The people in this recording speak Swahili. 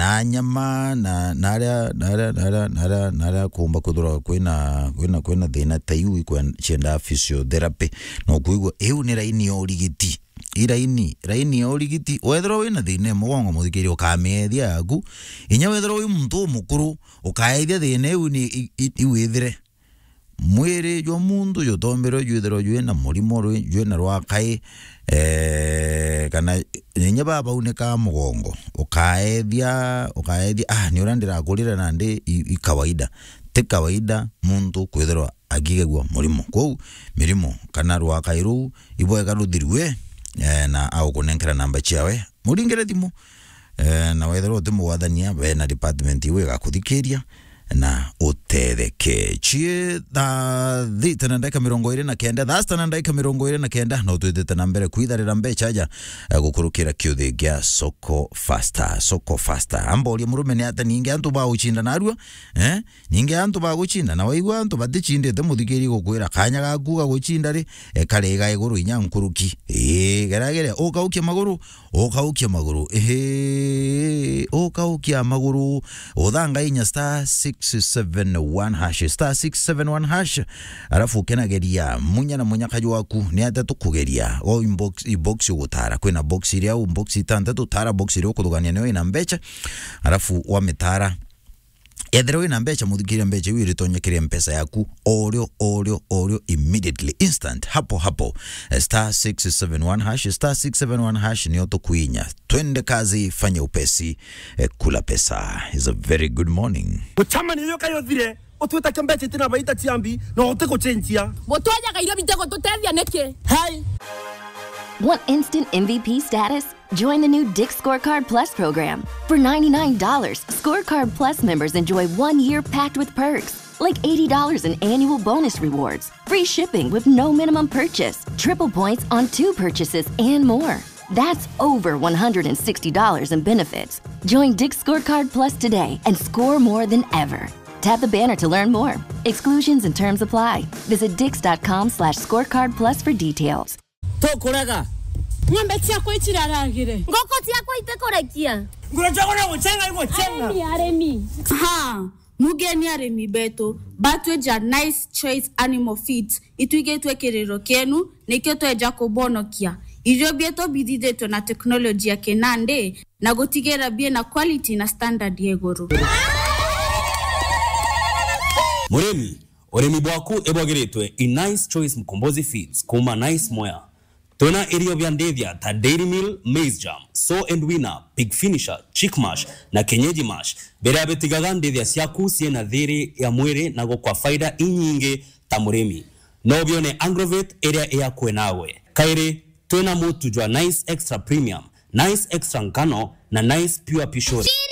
na nyama na naria kumba kuthura kwina thina tayu kwenda physiotherapy no kuigwa eu ni raini ya urigiti raini ya urigiti wethero wina thina mugongo muthikiri ukamethia yaku inya wethero wi muntu mukuru ukaethia thina eu ni iwithire mwiri jo mundu jo tombero yuthero yuena murimo yuena rwakai kana nyenye baba uneka mugongo ukaethia ni urandira gurira nande kawaida te kawaida muntu kwithirwa agigegwa murimo kwa mirimo kana rwakairu ibwega ruthirwe na au kunenkera namba chiawe muringere thimu na wethero thimu wathania we na department iwe gakuthikiria na utetheke chie thita na ndaka 29 thasta na ndaka 29 no twithite na mbere kwitharira mbecha gukurukira kiuthi gia soko faster amboli murume ni ata ninge antu ba uchinda narua ninge antu ba guchinda na waigwa antu batichindite muthikiri gukwira kanya gakuga guchinda ri karega iguru inya nkuruki geragere okaukia maguru okaukia maguru uthanga inya star 671 hash star 671 hash arafu kenageria munya kaju waku ni atatu kugeria o inbox ugutara kwina box iria box itandatu tara box iria kuthugania nayo ina mbecha arafu wametara ethero ina mbecha muthikire mbecha wi ritonyekere mpesa yaku oryo immediately instant hapo star 671 hash star 671 hash ni otokuinya twende kazi fanya upesi kula pesa is a very good morning Chama ni yoka yothire otweta kembeche tina baita tiambi no oteko chenjia Botwaja kairo bitego tutethia neke Hey Want instant MVP status? Join the new Dick's Scorecard Plus program. For $99, Scorecard Plus members enjoy 1 year packed with perks, like $80 in annual bonus rewards, free shipping with no minimum purchase, triple points on 2 purchases, and more. That's over $160 in benefits. Join Dick's Scorecard Plus today and score more than ever. Tap the banner to learn more. Exclusions and terms apply. Visit dix.com/scorecard plus for details. Tokoraga Ngombe tiako itiraragire Ngoko tiako itekorekia Ngurachagona guchenga iko chenga Aremi Mugeni aremi beto batweja nice choice animal feeds ituigetwe kerero kenu neketweja kubonokia irio bieto bidhideto na teknolojia kenande na gotigera bie na quality na standard yegoro Oremi bwaku ebwageretwe in nice choice mkombozi feeds kuma nice moya Tona irio vyandevya ta Dairy Meal, Maize Jam, So and Winner, Pig Finisher, Chick Mash na Kenyeji Mash. Bere abetigaga ndevya siaku sie na dhere ya mwere na kwa faida inyinge ta muremi. No bione Agrovet area ea kwenawe. Kaire, tuena mutu jwa Nice Extra Premium, Nice Extra Nkano na Nice Pure Pishori.